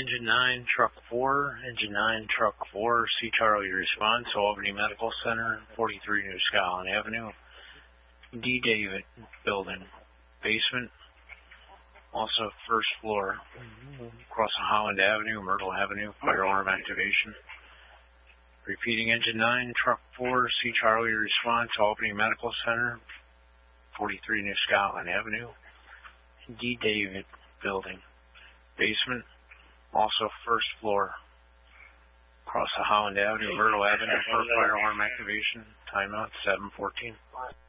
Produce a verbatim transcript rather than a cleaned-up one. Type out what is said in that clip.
Engine nine, Truck four, Engine nine, Truck four, C. Charlie response, Albany Medical Center, forty-three New Scotland Avenue, D. David Building, basement, also first floor, across Holland Avenue, Myrtle Avenue, fire alarm activation. Repeating, Engine nine, Truck four, C. Charlie response, Albany Medical Center, forty-three New Scotland Avenue, D. David Building, basement, also first floor, across the Holland Avenue, Myrtle Avenue, for fire alarm activation. Timeout seven fourteen.